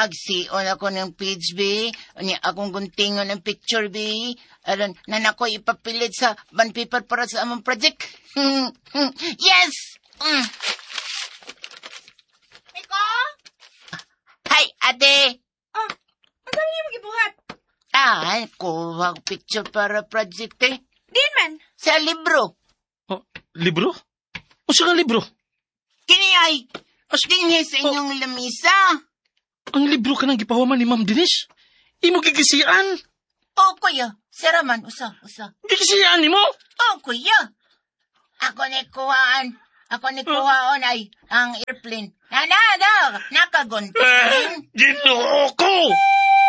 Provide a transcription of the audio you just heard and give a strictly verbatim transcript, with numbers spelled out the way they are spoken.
Magsion ako ng page, be. Unya akong guntingon ng picture, be. Aron, nan ako ipapilit sa bond paper para sa among project. Yes! Mm. Miko? Hi, ate! Oh, ang dami niyo magibuhat. Ah, kuha ko picture para project, eh. Diyan man. Sa libro. Oh, libro? O sa nga libro? Kini ay, dinhi sa inyong lamisa. Ang libro ka nang gipahuman ni Ma'am Denise? Imo gigisian? O, kuya. Saraman, usa, usa. Gigisian ni mo? O, kuya. Ako ni kuhaan. Ako ni kuhaan ay ang airplane. Na, na, na. Nakagunting. Eh, ginoo ko!